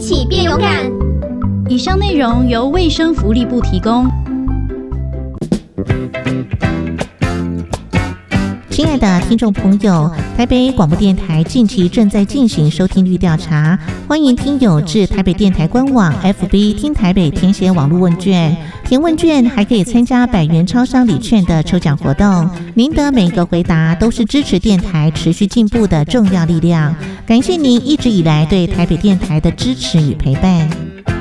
起变勇敢。 以上内容由卫生福利部提供。 亲爱的听众朋友，台北广播电台近期正在进行收听率调查，欢迎听友至台北电台官网 FB 听台北填写网络问卷，填问卷还可以参加100元超商礼券的抽奖活动，您的每个回答都是支持电台持续进步的重要力量。感谢您一直以来对台北电台的支持与陪伴。